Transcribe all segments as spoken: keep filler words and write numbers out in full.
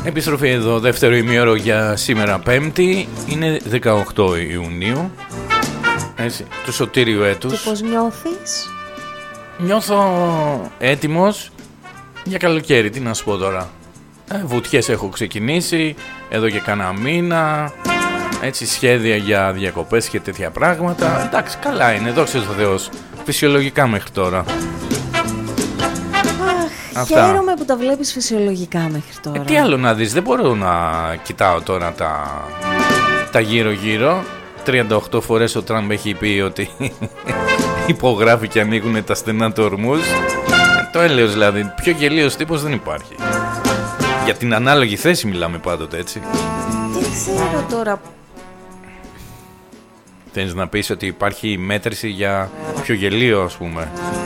Επιστροφή εδώ, δεύτερο ημίωρο για σήμερα Πέμπτη. Είναι δεκαοκτώ Ιουνίου. Έτσι, του σωτήριου έτους. Και πώς νιώθεις? Νιώθω έτοιμος για καλοκαίρι, τι να σου πω τώρα. ε, Βουτιές έχω ξεκινήσει εδώ και κάνα μήνα. Έτσι, σχέδια για διακοπές και τέτοια πράγματα. Εντάξει, καλά είναι, δόξα τω Θεώ. Φυσιολογικά μέχρι τώρα. Αυτά. Χαίρομαι που τα βλέπεις φυσιολογικά μέχρι τώρα. Ε, τι άλλο να δεις, δεν μπορώ να κοιτάω τώρα τα, τα γύρω-γύρω. τριάντα οκτώ φορές ο Τραμπ έχει πει ότι υπογράφει και ανοίγουν τα στενά του ορμούς. Ε, το έλεος δηλαδή, πιο γελίος τύπος δεν υπάρχει. Για την ανάλογη θέση μιλάμε πάντοτε, έτσι. Δεν ξέρω τώρα. Θέλεις να πεις ότι υπάρχει μέτρηση για πιο γελίο, ας πούμε?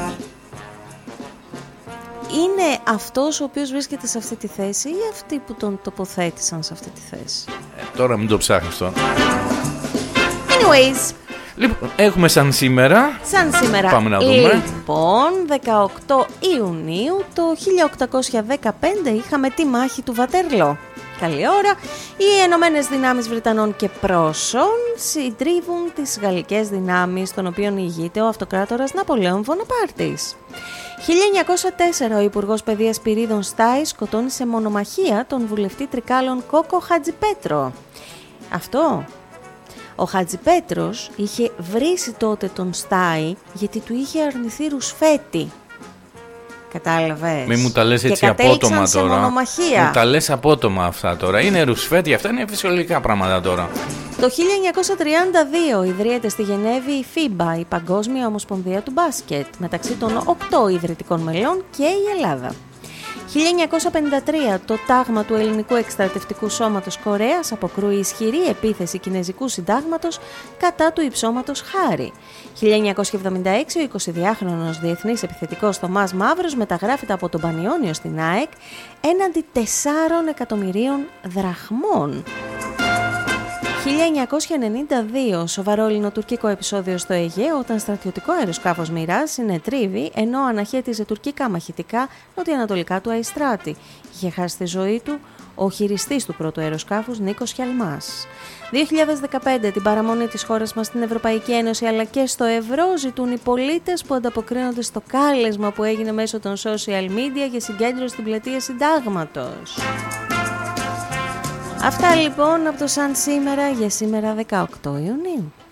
Είναι αυτός ο οποίος βρίσκεται σε αυτή τη θέση ή αυτοί που τον τοποθέτησαν σε αυτή τη θέση? ε, Τώρα μην το ψάχνεις τώρα. Anyways, λοιπόν, έχουμε σαν σήμερα. Σαν σήμερα. Πάμε να δούμε. Λοιπόν, δεκαοκτώ Ιουνίου το χίλια οκτακόσια δεκαπέντε είχαμε τη μάχη του Βατερλό. Καλή ώρα. Οι Ενωμένες Δυνάμεις Βρετανών και Πρώσων συντρίβουν τις γαλλικές δυνάμεις, των οποίων ηγείται ο αυτοκράτορας Ναπολέων Βοναπάρτης. χίλια εννιακόσια τέσσερα ο Υπουργός Παιδείας Πυρίδων Στάι σκοτώνει σε μονομαχία τον βουλευτή Τρικάλων Κόκο Χατζιπέτρο. Αυτό. Ο Χατζιπέτρος είχε βρήσει τότε τον Στάι γιατί του είχε αρνηθεί ρουσφέτη. Κατάλαβες? Μη μου τα λες έτσι απότομα τώρα. Μου τα λες απότομα αυτά τώρα. Είναι ρουσφέτη, αυτά είναι φυσιολογικά πράγματα τώρα. Το χίλια εννιακόσια τριάντα δύο ιδρύεται στη Γενέβη η φίμπα, η Παγκόσμια Ομοσπονδία του Μπάσκετ, μεταξύ των οκτώ ιδρυτικών μελών και η Ελλάδα. χίλια εννιακόσια πενήντα τρία το τάγμα του Ελληνικού Εκστρατευτικού Σώματος Κορέας αποκρούει ισχυρή επίθεση Κινεζικού Συντάγματος κατά του υψώματος Χάρη. χίλια εννιακόσια εβδομήντα έξι ο εικοσιδυάχρονος διεθνής επιθετικός Θωμάς Μαύρος μεταγράφεται από τον Πανιόνιο στην ΑΕΚ έναντι τεσσάρων εκατομμυρίων δραχμών. χίλια εννιακόσια ενενήντα δύο σοβαρό ελληνοτουρκικό επεισόδιο στο Αιγαίο όταν στρατιωτικό αεροσκάφος Μοιράζ συνετρίβει ενώ αναχέτιζε τουρκικά μαχητικά νοτιοανατολικά του Αϊστράτη. Είχε χάσει τη ζωή του ο χειριστής του πρώτου αεροσκάφους Νίκος Χιαλμάς. δύο χιλιάδες δεκαπέντε την παραμονή της χώρας μας στην Ευρωπαϊκή Ένωση αλλά και στο ευρώ ζητούν οι πολίτες που ανταποκρίνονται στο κάλεσμα που έγινε μέσω των social media για συγκέντρωση στην πλατεία Συντάγματος. Αυτά λοιπόν από το Σαν σήμερα για σήμερα δεκαοκτώ Ιουνίου.